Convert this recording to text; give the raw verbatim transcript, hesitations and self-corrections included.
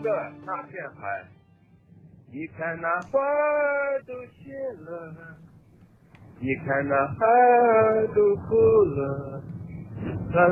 的那片海，你看那花儿都谢了，你看那海儿都枯了。